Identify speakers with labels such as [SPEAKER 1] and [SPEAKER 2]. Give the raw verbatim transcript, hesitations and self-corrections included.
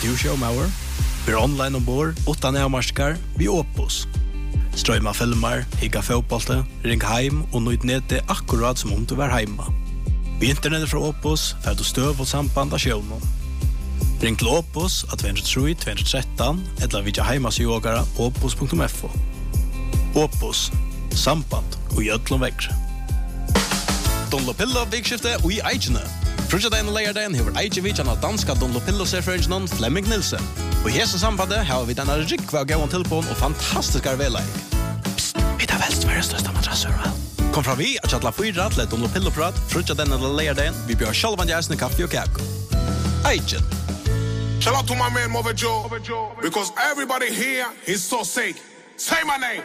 [SPEAKER 1] du showmauer. Vi er online ombord, utan avmarskar, vi Opus. Strøyma filmer, higga fotbollte, ring heim og nøyd nede akkurat som om du var heima. Vi internettet fra Opus, for du støv og samband av sjøvnen. Ring til Opus av två tre tre två ett tre eller vidja heimasjogara opus punktum f o. Opus, samband og gjødlom vekk. Dunlopillo vikskifte og i Eikene. Frutjadein og leierdein hever Eikje vidjan av danska Dunlopillo-serfrøringen Flemming Nilsen. Og i hese sambandet har vi denne rikva gauan tilpån og fantastiskar veleik. Psst, vi tar velst verdens største madrasser, vel? Kom fra vi at kjattla fyra til et Dunlopillo-prat, frutjadein og leierdein, vi bjør sjalvan jæsne kaffe og kako. Eikjen.
[SPEAKER 2] Shout out to my man Mother Joe, because everybody here is so sick. Say my name.